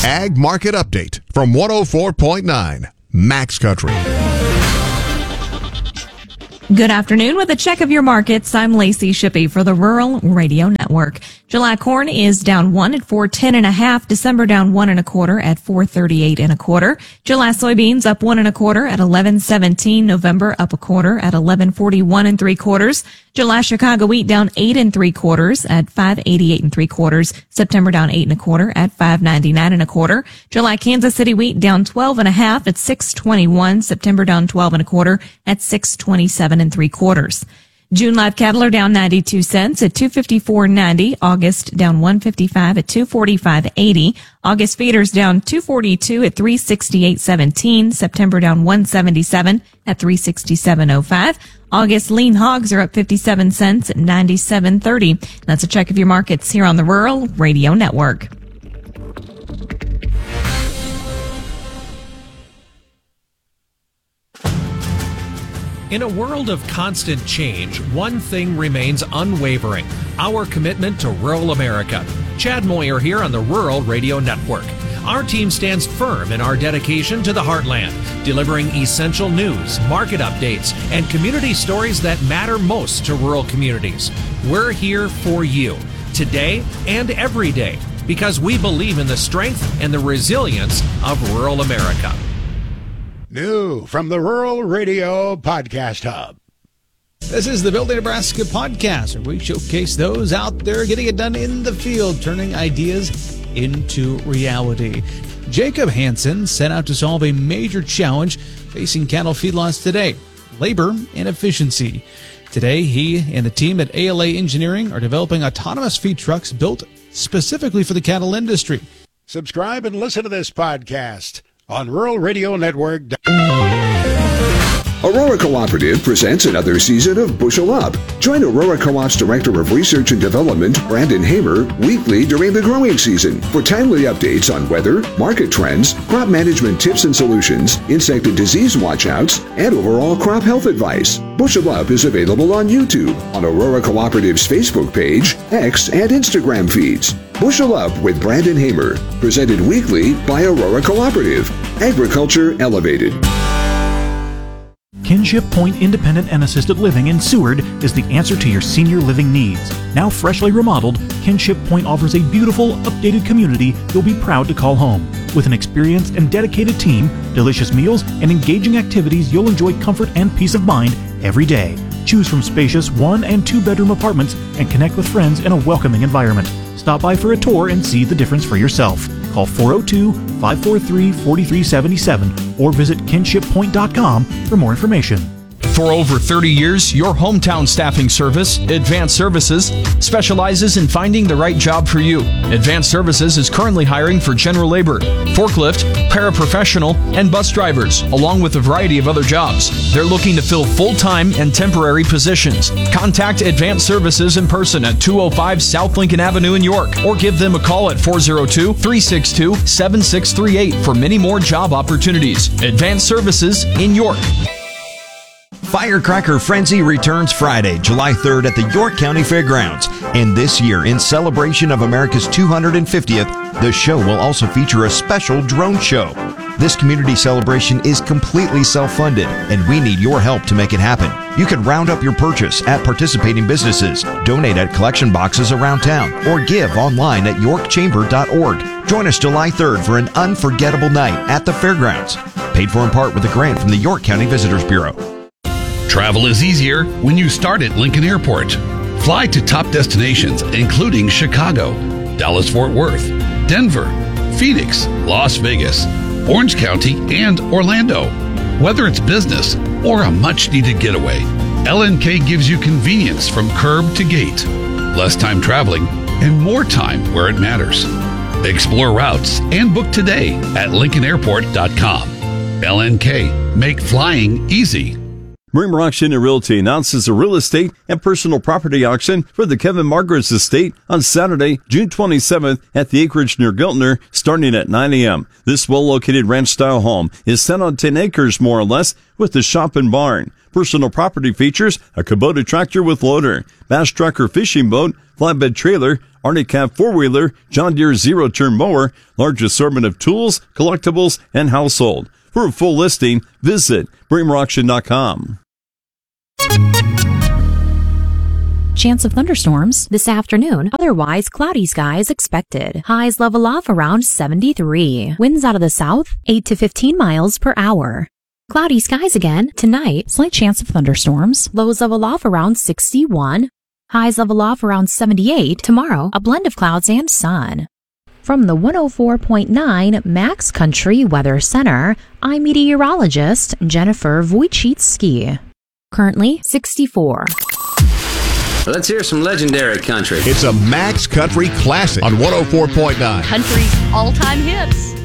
Ag Market Update from 104.9 Max Country. Good afternoon. With a check of your markets, I'm Lacey Shippey for the Rural Radio Network. July corn is down 1 at 4.10 December down 1 1/4 at 4.38 1/4. July soybeans up 1 1/4 at 11.17. November up 1/4 at 11.41 3/4. July Chicago wheat down 8 3/4 at 5.88 3/4. September down 8 1/4 at 5.99 1/4. July Kansas City wheat down 12.5 at 6.21. September down 12 1/4 at 6.27 3/4. June live cattle are down 92 cents at 254.90. August down 155 at 245.80. August feeders down 242 at 368.17. September down 177 at 367.05. August lean hogs are up 57 cents at 97.30. That's a check of your markets here on the Rural Radio Network. In a world of constant change, one thing remains unwavering: our commitment to rural America. Chad Moyer here on the Rural Radio Network. Our team stands firm in our dedication to the heartland, delivering essential news, market updates, and community stories that matter most to rural communities. We're here for you, today and every day, because we believe in the strength and the resilience of rural America. New from the Rural Radio Podcast Hub. This is the Building Nebraska podcast, where we showcase those out there getting it done in the field, turning ideas into reality. Jacob Hansen set out to solve a major challenge facing cattle feedlots today: labor and efficiency. Today, he and the team at ALA Engineering are developing autonomous feed trucks built specifically for the cattle industry. Subscribe and listen to this podcast on Rural Radio Network. Aurora Cooperative presents another season of Bushel Up. Join Aurora Co-op's Director of Research and Development, Brandon Hamer, weekly during the growing season for timely updates on weather, market trends, crop management tips and solutions, insect and disease watchouts, and overall crop health advice. Bushel Up is available on YouTube, on Aurora Cooperative's Facebook page, X, and Instagram feeds. Bushel Up with Brandon Hamer, presented weekly by Aurora Cooperative. Agriculture Elevated. Kinship Point Independent and Assisted Living in Seward is the answer to your senior living needs. Now freshly remodeled, Kinship Point offers a beautiful, updated community you'll be proud to call home. With an experienced and dedicated team, delicious meals, and engaging activities, you'll enjoy comfort and peace of mind every day. Choose from spacious 1- and 2-bedroom apartments and connect with friends in a welcoming environment. Stop by for a tour and see the difference for yourself. Call 402-543-4377 or visit kinshippoint.com for more information. For over 30 years, your hometown staffing service, Advanced Services, specializes in finding the right job for you. Advanced Services is currently hiring for general labor, forklift, paraprofessional, and bus drivers, along with a variety of other jobs. They're looking to fill full-time and temporary positions. Contact Advanced Services in person at 205 South Lincoln Avenue in York, or give them a call at 402-362-7638 for many more job opportunities. Advanced Services in York. Firecracker Frenzy returns Friday, July 3rd at the York County Fairgrounds. And this year, in celebration of America's 250th, the show will also feature a special drone show. This community celebration is completely self-funded, and we need your help to make it happen. You can round up your purchase at participating businesses, donate at collection boxes around town, or give online at yorkchamber.org. Join us July 3rd for an unforgettable night at the fairgrounds. Paid for in part with a grant from the York County Visitors Bureau. Travel is easier when you start at Lincoln Airport. Fly to top destinations including Chicago, Dallas-Fort Worth, Denver, Phoenix, Las Vegas, Orange County, and Orlando. Whether it's business or a much-needed getaway, LNK gives you convenience from curb to gate, less time traveling, and more time where it matters. Explore routes and book today at LincolnAirport.com. LNK, make flying easy. Bremer Auction and Realty announces a real estate and personal property auction for the Kevin Margaret's estate on Saturday, June 27th at the acreage near Giltner, starting at 9 a.m. This well-located ranch-style home is set on 10 acres, more or less, with a shop and barn. Personal property features a Kubota tractor with loader, bass truck or fishing boat, flatbed trailer, Arnicap 4-wheeler, John Deere zero-turn mower, large assortment of tools, collectibles, and household. For a full listing, visit BremerAuction.com. Chance of thunderstorms this afternoon. Otherwise, cloudy skies expected. Highs level off around 73. Winds out of the south, 8 to 15 miles per hour. Cloudy skies again tonight. Slight chance of thunderstorms. Lows level off around 61. Highs level off around 78. Tomorrow, a blend of clouds and sun. From the 104.9 Max Country Weather Center, I'm meteorologist Jennifer Wojcicki. Currently 64. Let's hear some legendary country. It's a Max Country classic on 104.9. Country's all-time hits.